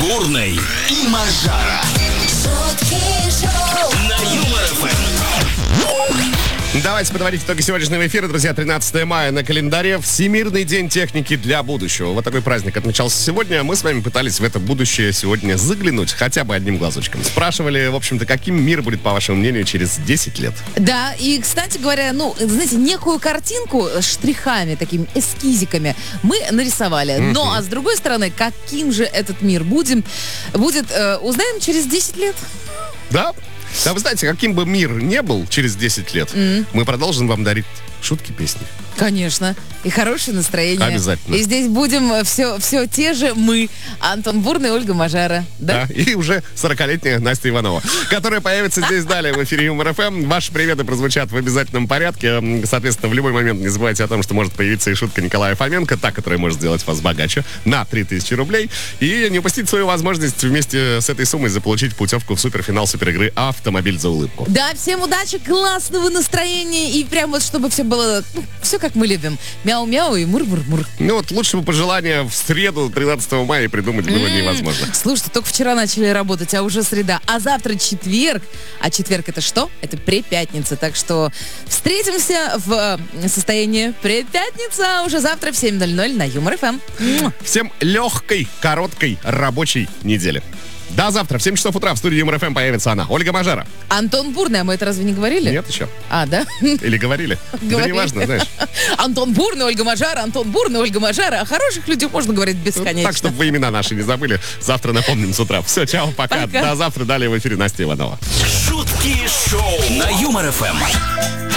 Бурный и Мажара. На Юмор ФМ. Давайте подводить итоги сегодняшнего эфира, друзья. 13 мая на календаре. Всемирный день техники для будущего. Вот такой праздник отмечался сегодня. Мы с вами пытались в это будущее сегодня заглянуть хотя бы одним глазочком. Спрашивали, в общем-то, каким мир будет, по вашему мнению, через 10 лет. Да, и, кстати говоря, знаете, некую картинку с штрихами, такими эскизиками мы нарисовали. Ну, а с другой стороны, каким же этот мир будет, узнаем через 10 лет. Да? Да, вы знаете, каким бы мир не был через 10 лет, мы продолжим вам дарить шутки, песни. Конечно. И хорошее настроение. Обязательно. И здесь будем все те же мы. Антон Бурный, Ольга Мажара. Да? Да, и уже 40-летняя Настя Иванова, которая появится здесь далее в эфире Юмор ФМ. Ваши приветы прозвучат в обязательном порядке. Соответственно, в любой момент не забывайте о том, что может появиться и шутка Николая Фоменко, та, которая может сделать вас богаче, на 3000 рублей. И не упустить свою возможность вместе с этой суммой заполучить путевку в суперфинал суперигры «Автомобиль за улыбку». Да, всем удачи, классного настроения и прям вот чтобы все было, все как мы любим. Мяу-мяу и мур-мур-мур. Ну вот лучшего пожелания в среду 13 мая придумать было невозможно. Слушайте, только вчера начали работать, а уже среда. А завтра четверг. А четверг это что? Это препятница. Так что встретимся в состоянии препятница уже завтра в 7:00 на Юмор ФМ. Всем легкой, короткой рабочей недели. До завтра, в 7 часов утра в студии Юмор ФМ появится она, Ольга Мажара. Антон Бурный, а мы это разве не говорили? Нет еще. А, да? Или говорили? Да неважно, знаешь. Антон Бурный, Ольга Мажара, Антон Бурный, Ольга Мажара. О хороших людях можно говорить бесконечно. Так, чтобы вы имена наши не забыли. Завтра напомним с утра. Все, чао, пока. До завтра. Далее в эфире Настя Иванова. Шутки шоу на Юмор ФМ.